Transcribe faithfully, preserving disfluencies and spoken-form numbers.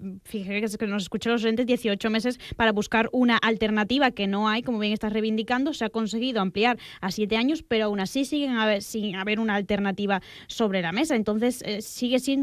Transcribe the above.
fíjese que nos escuchan los oyentes, dieciocho meses para buscar una alternativa que no hay, como bien estás reivindicando. Se ha conseguido ampliar a siete años, pero aún así siguen a ver, sin haber una alternativa sobre la mesa. Entonces, eh, sigue siendo